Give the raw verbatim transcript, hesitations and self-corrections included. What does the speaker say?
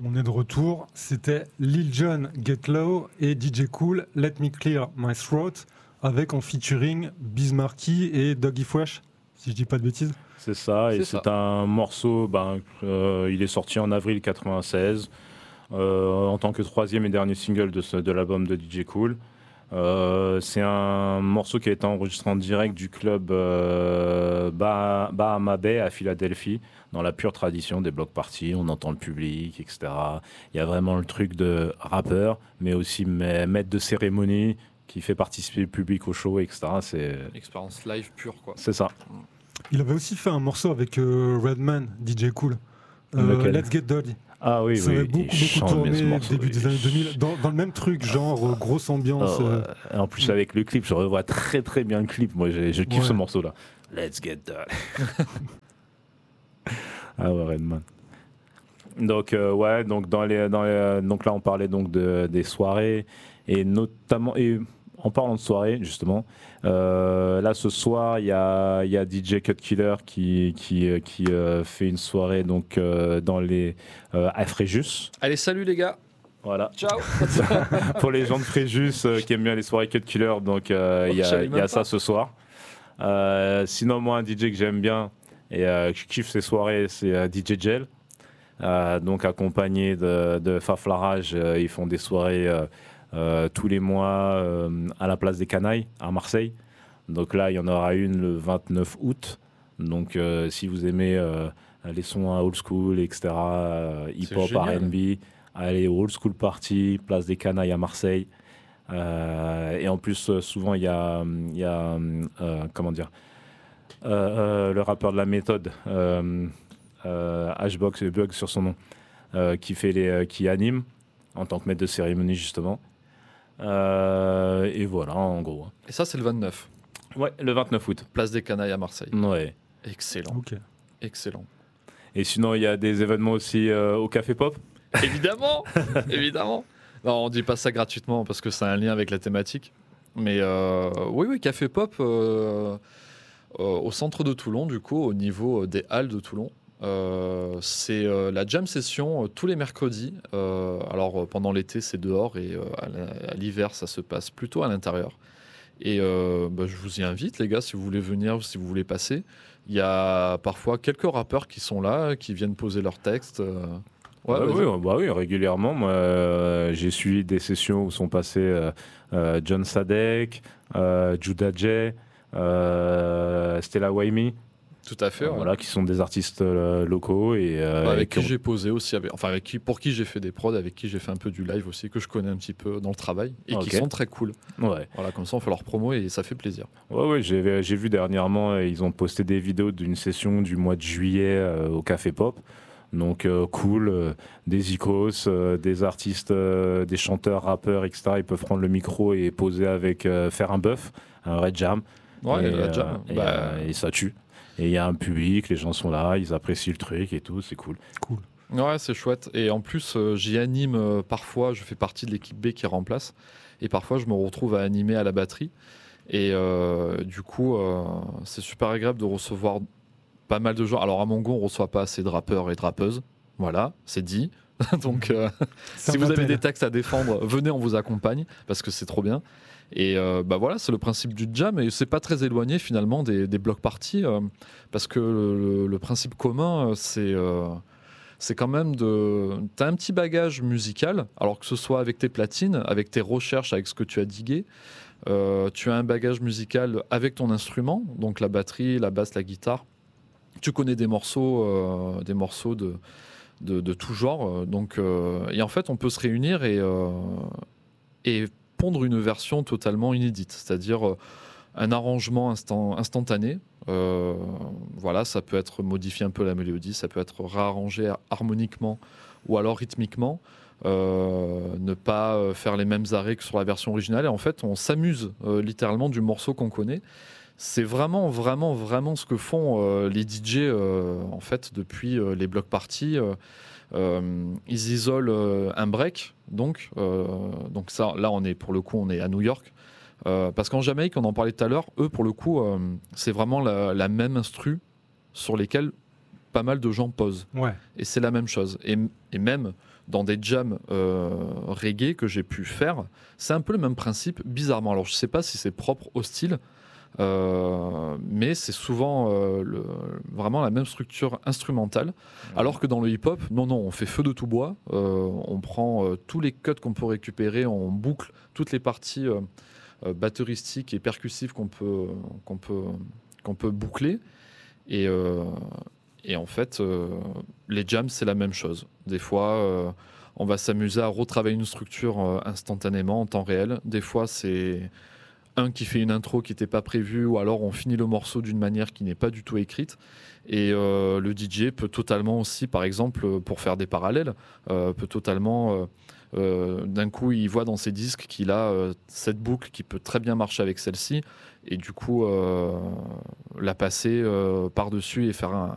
On est de retour. C'était Lil Jon, Get Low et D J Kool, Let Me Clear My Throat, avec en featuring Biz Markie et Dougie Fresh, si je dis pas de bêtises. C'est ça, et c'est c'est ça. un morceau, ben, euh, il est sorti en avril quatre-vingt-seize, euh, en tant que troisième et dernier single de, ce, de l'album de D J Kool. Euh, c'est un morceau qui a été enregistré en direct du club euh, bah- Bahama Bay à Philadelphie, dans la pure tradition des block parties. On entend le public, et cetera. Il y a vraiment le truc de rappeur, mais aussi ma- maître de cérémonie qui fait participer le public au show, et cetera. C'est, Expérience live pure, quoi. c'est ça. Il avait aussi fait un morceau avec euh, Redman, D J Kool. Euh, Lequel ? Let's Get Dirty. Ah oui, Ça oui. avait beaucoup, il beaucoup chante bien ce tourné morceau, début oui. des années deux mille, dans, dans le même truc, genre euh, grosse ambiance. Oh, euh, euh, en plus, avec le clip, je revois très très bien le clip. Moi, j'ai- je kiffe Ouais. ce morceau-là. Let's get that. Ah ouais, Redman. Donc, euh, ouais, donc, dans les, dans les, donc là, on parlait donc de, des soirées, et notamment, et en parlant de soirées, justement, euh, là, ce soir, il y a, il y a D J Cut Killer qui, qui, euh, qui euh, fait une soirée donc, euh, dans les, euh, à Fréjus. Allez, salut les gars. Voilà. Ciao. Pour les gens de Fréjus euh, qui aiment bien les soirées Cut Killer, donc euh, il Oh, y je a, savais il y même a ça pas. ce soir. Euh, sinon, moi, un D J que j'aime bien et euh, que je kiffe ces soirées, c'est euh, D J Gel. Euh, donc accompagné de, de Faflarage, euh, ils font des soirées euh, euh, tous les mois euh, à la place des Canailles à Marseille. Donc là, il y en aura une le vingt-neuf août. Donc euh, si vous aimez euh, les sons à old school, et cetera, euh, hip-hop, R génial. and B, allez au old school party, place des Canailles à Marseille. Euh, et en plus, euh, souvent, il y a, il y a euh, comment dire, euh, euh, le rappeur de la méthode, euh, euh, Hbox, Bug sur son nom, euh, qui, fait les, euh, qui anime en tant que maître de cérémonie, justement. Euh, et voilà, en gros. Et ça, c'est le vingt-neuf. Ouais, le vingt-neuf août. Place des Canailles à Marseille. Ouais. Excellent. Ok. Excellent. Et sinon, il y a des événements aussi euh, au Café Pop. Évidemment. Évidemment. Non, on dit pas ça gratuitement parce que ça a un lien avec la thématique. Mais euh, oui, oui, Café Pop euh, euh, au centre de Toulon, du coup, au niveau des Halles de Toulon. Euh, c'est euh, la jam session euh, tous les mercredis. Euh, alors euh, pendant l'été c'est dehors et euh, à, la- à l'hiver ça se passe plutôt à l'intérieur. Et euh, bah, je vous y invite les gars si vous voulez venir ou si vous voulez passer. Il y a parfois quelques rappeurs qui sont là, qui viennent poser leurs textes. euh. Ouais, Ouais, vas-y. oui, bah oui, régulièrement. Moi, euh, j'ai suivi des sessions où sont passés euh, euh, John Sadek, euh, Judah J, euh, Stella Waimi, Tout à fait. euh, ouais. voilà, qui sont des artistes euh, locaux et, euh, Bah, et avec qui ont- j'ai posé aussi, avec- enfin avec qui, pour qui j'ai fait des prods, avec qui j'ai fait un peu du live aussi, que je connais un petit peu dans le travail et Ok. qui sont très cool. Ouais, Voilà, comme ça on fait leur promo et ça fait plaisir. ouais, ouais, j'ai, j'ai vu dernièrement, euh, ils ont posté des vidéos d'une session du mois de juillet euh, au Café Pop. Donc euh, cool, euh, des icos, euh, des artistes, euh, des chanteurs, rappeurs, et cetera. Ils peuvent prendre le micro et poser avec, euh, faire un bœuf, un red jam. Ouais, et, la euh, jam, et, bah, euh, et ça tue. Et il y a un public, les gens sont là, ils apprécient le truc et tout, c'est cool. Cool. Ouais, c'est chouette. Et en plus, euh, j'y anime euh, parfois, je fais partie de l'équipe B qui remplace. Et parfois, je me retrouve à animer à la batterie. Et euh, du coup, euh, c'est super agréable de recevoir pas mal de gens. Alors, à mon goût, on reçoit pas assez de rappeurs et de rappeuses. Voilà, c'est dit. Donc, euh, Ça si vous avez m'appelle. des textes à défendre, venez, on vous accompagne parce que c'est trop bien. Et euh, bah voilà, c'est le principe du jam et c'est pas très éloigné finalement des, des block parties euh, parce que le, le principe commun, euh, c'est euh, c'est quand même de. T'as un petit bagage musical, alors que ce soit avec tes platines, avec tes recherches, avec ce que tu as digué. Euh, tu as un bagage musical avec ton instrument, donc la batterie, la basse, la guitare. Tu connais des morceaux, euh, des morceaux de, de, de tout genre. euh, Donc, euh, et en fait, on peut se réunir et, euh, et pondre une version totalement inédite, c'est-à-dire euh, un arrangement instant, instantané. Euh, voilà, ça peut être modifier un peu la mélodie, ça peut être réarrangé harmoniquement ou alors rythmiquement. Euh, ne pas euh, faire les mêmes arrêts que sur la version originale. Et en fait, on s'amuse euh, littéralement du morceau qu'on connaît. C'est vraiment, vraiment, vraiment ce que font euh, les D J euh, en fait depuis euh, les block parties. Euh, euh, ils isolent euh, un break, donc, euh, donc ça, là, on est pour le coup, on est à New York. Euh, parce qu'en Jamaïque, on en parlait tout à l'heure, eux, pour le coup, euh, c'est vraiment la, la même instru sur lesquels pas mal de gens posent. Ouais. Et c'est la même chose. Et, et même dans des jams euh, reggae que j'ai pu faire, c'est un peu le même principe, bizarrement. Alors je sais pas si c'est propre au style, euh, mais c'est souvent euh, le, vraiment la même structure instrumentale. Mmh. Alors que dans le hip-hop, non, non, on fait feu de tout bois, euh, on prend euh, tous les cuts qu'on peut récupérer, on boucle toutes les parties euh, euh, batteristiques et percussives qu'on peut, qu'on peut, qu'on peut boucler. Et, euh, et en fait, euh, les jams, c'est la même chose. Des fois, euh, on va s'amuser à retravailler une structure euh, instantanément, en temps réel. Des fois, c'est un qui fait une intro qui n'était pas prévue, ou alors on finit le morceau d'une manière qui n'est pas du tout écrite. Et euh, le D J peut totalement aussi, par exemple, pour faire des parallèles, euh, peut totalement... Euh, Euh, d'un coup, il voit dans ses disques qu'il a euh, cette boucle qui peut très bien marcher avec celle-ci, et du coup, euh, la passer euh, par-dessus et faire un,